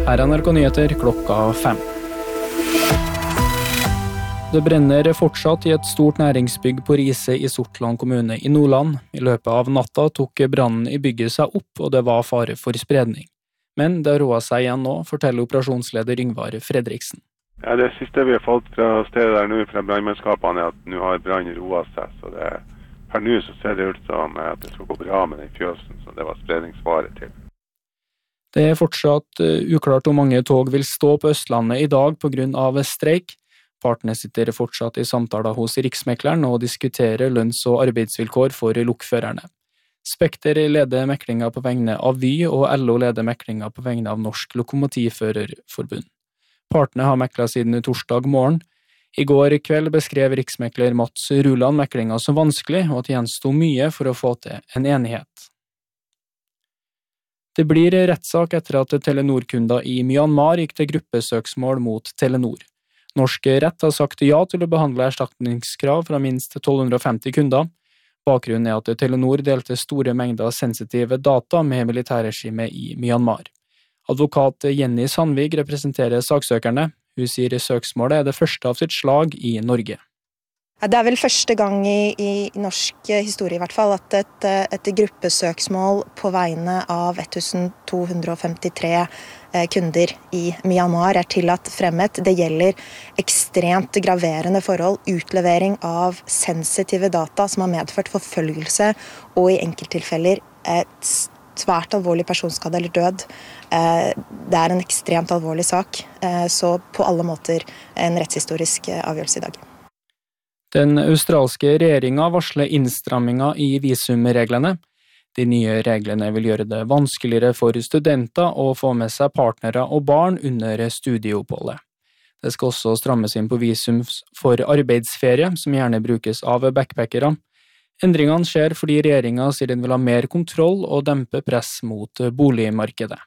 Her er NRK Nyheter klokka 5. Det brenner fortsatt i et stort næringsbygg på Riise i Sortland kommune i Nordland. I løpet av natta tok brannen i bygget seg opp, og det var fare for spredning. Men det roet seg igjen nå, forteller operasjonsleder Yngvar Fredriksen. Ja, det siste vi har fått fra stedet der nå, fra brannmannskapene, er at nå har brannen roet seg. Så per nå så ser det ut som at det skal gå bra med den fjøsen, så det var spredningsfare til. Det er fortsatt uklart om mange tog vil stå på Østlandet i dag på grunn av streik. Partene sitter fortsatt i samtaler hos Riksmekleren og diskuterer lønns- og arbeidsvilkår for lokførerne. Spekter leder meklinga på vegne av Vy, og LO leder meklinga på vegne av Norsk Lokomotivførerforbund. Partene har meklet siden torsdag morgen. I går kveld beskrev riksmekler Mats Ruland meklinga som vanskelig, og at det gjensto mye for å få til en enighet. Det blir rettssak etter at Telenor-kunder i Myanmar gikk til gruppesøksmål mot Telenor. Norsk rett har sagt ja til å behandle erstatningskrav fra minst 1250 kunder. Bakgrunnen er at Telenor delte store mengder sensitive data med militærregimet i Myanmar. Advokat Jenny Sandvig representerer saksøkerne. Hun sier søksmålet er det første av sitt slag i Norge. Det er vel første gang i norsk historie i hvert fall at et gruppesøksmål på vegne av 1253 kunder i Myanmar er tillatt fremmet. Det gjelder ekstremt graverende forhold, utlevering av sensitive data som har medført forfølgelse og i enkelttilfeller et svært alvorlig personskade eller død. Det er en ekstremt alvorlig sak, så på alle måter en rettshistorisk avgjørelse i dag. Den australske regjeringen varsler innstramminger i visumreglene. De nye reglene vil gjøre det vanskeligere for studenter å få med seg partnere og barn under studieoppholdet. Det skal også strammes inn på visum for arbeidsferie, som gjerne brukes av backpackere. Endringene skjer fordi regjeringen sier den vil ha mer kontroll og dempe press mot boligmarkedet.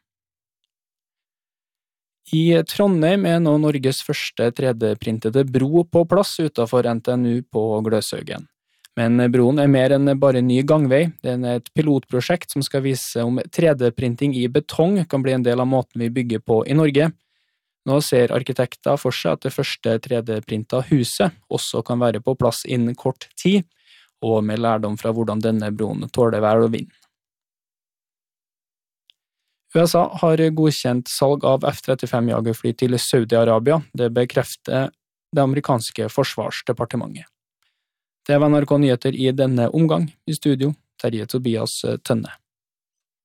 I Trondheim er nå Norges første 3D-printede bro på plass utenfor NTNU på Gløshaugen. Men broen er mer enn bare en ny gangvei. Den er et pilotprosjekt som skal vise om 3D-printing i betong kan bli en del av måten vi bygger på i Norge. Nå ser arkitekter for seg at det første 3D-printa huset også kan være på plass innen kort tid, og med lærdom fra hvordan denne broen tåler vær og vind. USA har godkjent salg av F-35-jagerfly til Saudi-Arabia. Det bekrefter det amerikanske forsvarsdepartementet. Det var NRK Nyheter i denne omgang. I studio, Terje Tobias Tønne.